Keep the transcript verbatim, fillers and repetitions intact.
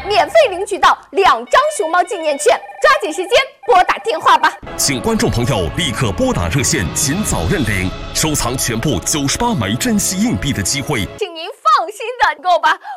免费领取到两张熊猫纪念券，抓紧时间拨打电话吧。 请观众朋友立刻拨打热线，尽早认领收藏全部九十八枚珍稀硬币的机会。 请您放心的购吧。